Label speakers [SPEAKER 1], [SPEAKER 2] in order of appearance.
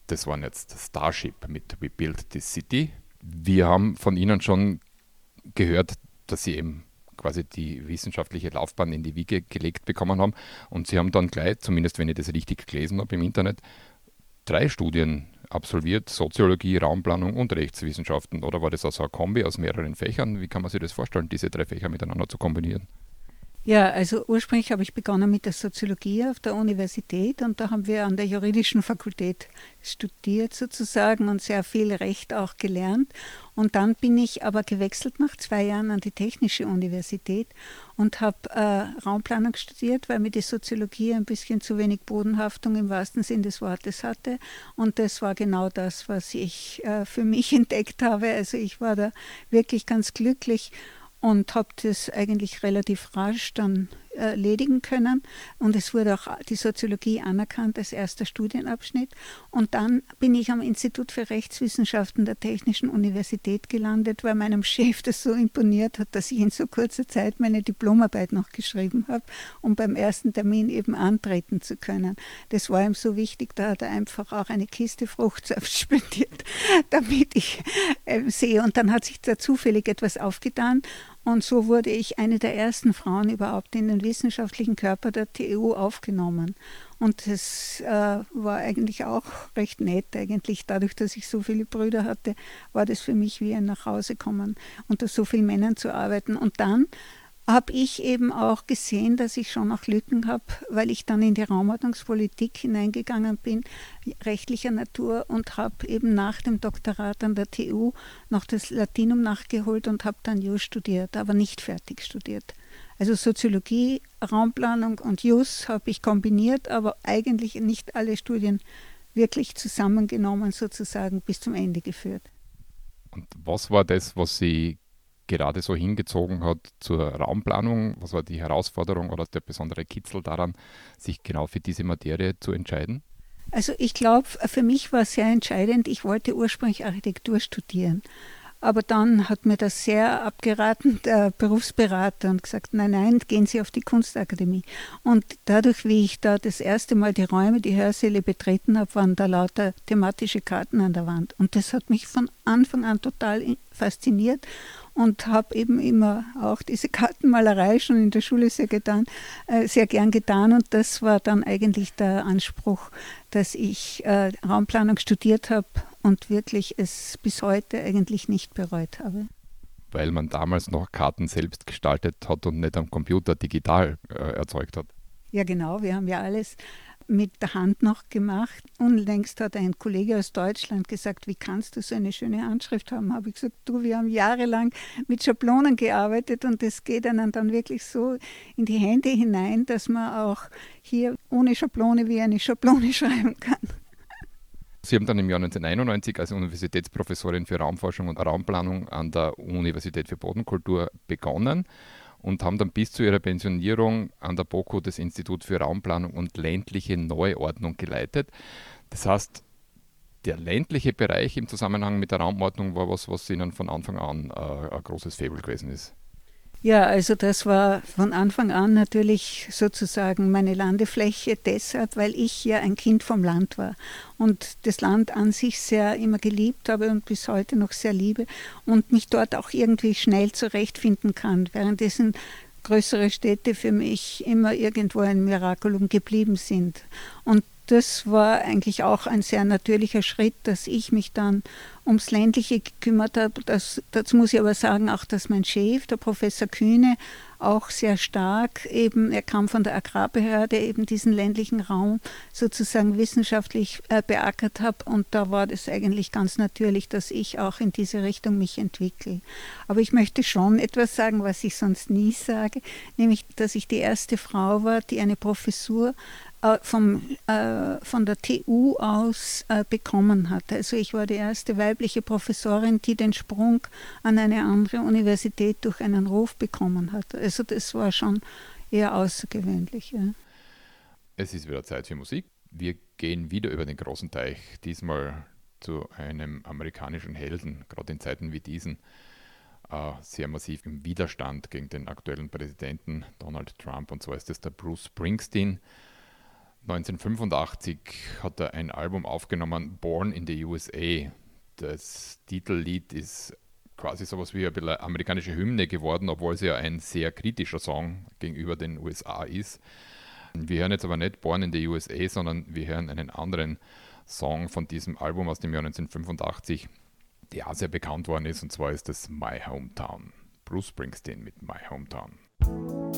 [SPEAKER 1] Das waren jetzt Starship mit We Build This City. Wir haben von Ihnen schon gehört, dass Sie eben quasi die wissenschaftliche Laufbahn in die Wiege gelegt bekommen haben. Und Sie haben dann gleich, zumindest wenn ich das richtig gelesen habe im Internet, 3 Studien absolviert: Soziologie, Raumplanung und Rechtswissenschaften. Oder war das also eine Kombi aus mehreren Fächern? Wie kann man sich das vorstellen, diese 3 Fächer miteinander zu kombinieren?
[SPEAKER 2] Ja, also ursprünglich habe ich begonnen mit der Soziologie auf der Universität und da haben wir an der juridischen Fakultät studiert sozusagen und sehr viel Recht auch gelernt. Und dann bin ich aber gewechselt nach 2 Jahren an die Technische Universität und habe Raumplanung studiert, weil mir die Soziologie ein bisschen zu wenig Bodenhaftung im wahrsten Sinn des Wortes hatte. Und das war genau das, was ich für mich entdeckt habe. Also ich war da wirklich ganz glücklich und habe das eigentlich relativ rasch dann erledigen können. Und es wurde auch die Soziologie anerkannt als erster Studienabschnitt. Und dann bin ich am Institut für Rechtswissenschaften der Technischen Universität gelandet, weil meinem Chef das so imponiert hat, dass ich in so kurzer Zeit meine Diplomarbeit noch geschrieben habe, um beim ersten Termin eben antreten zu können. Das war ihm so wichtig, da hat er einfach auch eine Kiste Fruchtsaft spendiert, damit ich sehe. Und dann hat sich da zufällig etwas aufgetan. Und so wurde ich eine der ersten Frauen überhaupt in den wissenschaftlichen Körper der TU aufgenommen. Und das war eigentlich auch recht nett eigentlich. Dadurch, dass ich so viele Brüder hatte, war das für mich wie ein Nachhausekommen, unter so vielen Männern zu arbeiten. Und dann habe ich eben auch gesehen, dass ich schon noch Lücken habe, weil ich dann in die Raumordnungspolitik hineingegangen bin, rechtlicher Natur, und habe eben nach dem Doktorat an der TU noch das Latinum nachgeholt und habe dann Jus studiert, aber nicht fertig studiert. Also Soziologie, Raumplanung und Jus habe ich kombiniert, aber eigentlich nicht alle Studien wirklich zusammengenommen sozusagen bis zum Ende geführt.
[SPEAKER 1] Und was war das, was Sie gerade so hingezogen hat zur Raumplanung? Was war die Herausforderung oder der besondere Kitzel daran, sich genau für diese Materie zu entscheiden?
[SPEAKER 2] Also ich glaube, für mich war es sehr entscheidend, ich wollte ursprünglich Architektur studieren. Aber dann hat mir das sehr abgeraten, der Berufsberater, und gesagt, nein, nein, gehen Sie auf die Kunstakademie. Und dadurch, wie ich da das erste Mal die Räume, die Hörsäle betreten habe, waren da lauter thematische Karten an der Wand. Und das hat mich von Anfang an total fasziniert und habe eben immer auch diese Kartenmalerei schon in der Schule sehr gern getan. Und das war dann eigentlich der Anspruch, dass ich Raumplanung studiert habe und wirklich es bis heute eigentlich nicht bereut habe.
[SPEAKER 1] Weil man damals noch Karten selbst gestaltet hat und nicht am Computer digital erzeugt hat.
[SPEAKER 2] Ja, genau, wir haben ja alles mit der Hand noch gemacht. Unlängst hat ein Kollege aus Deutschland gesagt, wie kannst du so eine schöne Handschrift haben? Habe ich gesagt, du, wir haben jahrelang mit Schablonen gearbeitet und es geht einem dann wirklich so in die Hände hinein, dass man auch hier ohne Schablone wie eine Schablone schreiben kann.
[SPEAKER 1] Sie haben dann im Jahr 1991 als Universitätsprofessorin für Raumforschung und Raumplanung an der Universität für Bodenkultur begonnen und haben dann bis zu ihrer Pensionierung an der BOKU das Institut für Raumplanung und ländliche Neuordnung geleitet. Das heißt, der ländliche Bereich im Zusammenhang mit der Raumordnung war was Ihnen von Anfang an ein großes Faible gewesen ist.
[SPEAKER 2] Ja, also das war von Anfang an natürlich sozusagen meine Landefläche deshalb, weil ich ja ein Kind vom Land war und das Land an sich sehr immer geliebt habe und bis heute noch sehr liebe und mich dort auch irgendwie schnell zurechtfinden kann, währenddessen größere Städte für mich immer irgendwo ein Miraculum geblieben sind. Und das war eigentlich auch ein sehr natürlicher Schritt, dass ich mich dann ums Ländliche gekümmert habe. Dazu muss ich aber sagen, auch dass mein Chef, der Professor Kühne, auch sehr stark eben, er kam von der Agrarbehörde, eben diesen ländlichen Raum sozusagen wissenschaftlich beackert habe. Und da war das eigentlich ganz natürlich, dass ich auch in diese Richtung mich entwickle. Aber ich möchte schon etwas sagen, was ich sonst nie sage, nämlich, dass ich die erste Frau war, die eine Professur von der TU aus bekommen hatte. Also ich war die erste weibliche Professorin, die den Sprung an eine andere Universität durch einen Ruf bekommen hat. Also das war schon eher außergewöhnlich. Ja.
[SPEAKER 1] Es ist wieder Zeit für Musik. Wir gehen wieder über den großen Teich, diesmal zu einem amerikanischen Helden, gerade in Zeiten wie diesen, sehr massiv im Widerstand gegen den aktuellen Präsidenten Donald Trump. Und zwar ist es der Bruce Springsteen. 1985 hat er ein Album aufgenommen, Born in the USA. Das Titellied ist quasi sowas wie ein bisschen eine amerikanische Hymne geworden, obwohl es ja ein sehr kritischer Song gegenüber den USA ist. Wir hören jetzt aber nicht Born in the USA, sondern wir hören einen anderen Song von diesem Album aus dem Jahr 1985, der auch sehr bekannt worden ist, und zwar ist das My Hometown. Bruce Springsteen mit My Hometown.